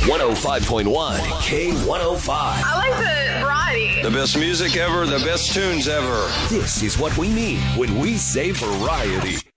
105.1 K105. I like the variety. The best music ever, the best tunes ever. This is what we mean when we say variety.